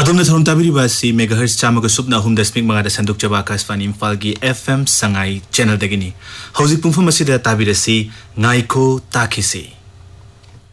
अदोमने theorem ताबिरिबासी megahertz चामग सुपना हुम दशमिक मंगा संदुक जबा आकाशवाणी इम्फाल की FM संगाई चैनल दगिनी हौजिक पुंफम असिदा ताबिरसी नाइको ताखिसी।